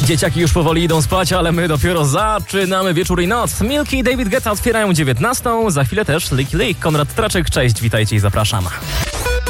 Dzieciaki już powoli idą spać, ale my dopiero zaczynamy wieczór i noc. Milky i David Guetta otwierają 19. Za chwilę też Licky Lick. Konrad Traczek, cześć, witajcie i zapraszam.